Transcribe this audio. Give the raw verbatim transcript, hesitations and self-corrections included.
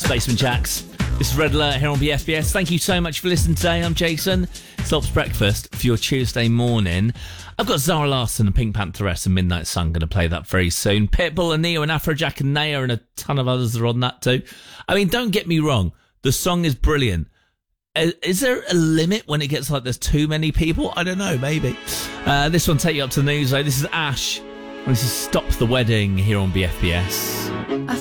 Basement Jacks. This is Red Alert here on B F B S. Thank you so much for listening today. I'm Jason. Slops Breakfast for your Tuesday morning. I've got Zara Larsson and Pink Pantheress and Midnight Sun going to play that very soon. Pitbull and Neo and Afrojack and Naya and a ton of others are on that too. I mean, don't get me wrong. The song is brilliant. Is there a limit when it gets like there's too many people? I don't know, maybe. Uh, this one take you up to the news though. This is Ash. And this is Stop the Wedding here on B F B S.